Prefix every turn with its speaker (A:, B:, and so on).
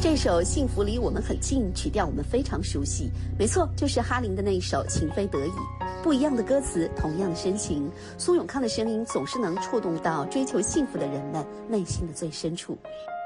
A: 这首《幸福离我们很近》曲调我们非常熟悉，没错，就是哈林的那一首《情非得已》。不一样的歌词，同样的深情，苏永康的声音总是能触动到追求幸福的人们内心的最深处。